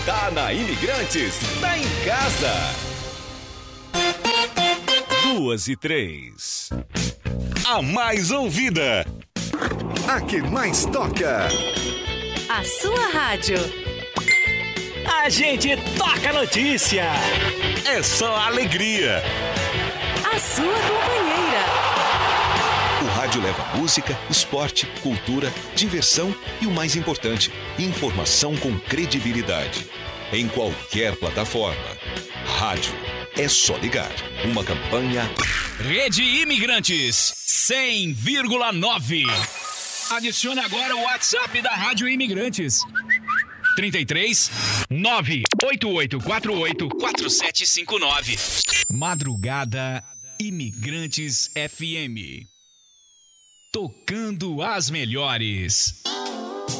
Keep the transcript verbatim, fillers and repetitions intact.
Tá na Imigrantes, tá em casa. Duas e três. A mais ouvida. A que mais toca. A sua rádio. A gente toca notícia. É só alegria. A sua companheira. O rádio leva música, esporte, cultura, diversão e o mais importante, informação com credibilidade. Em qualquer plataforma. Rádio. É só ligar. Uma campanha... Rede Imigrantes cem vírgula nove. Adicione agora o WhatsApp da Rádio Imigrantes. trinta e três, nove oito oito quatro oito, quatro sete cinco nove. Madrugada Imigrantes F M. Tocando as melhores.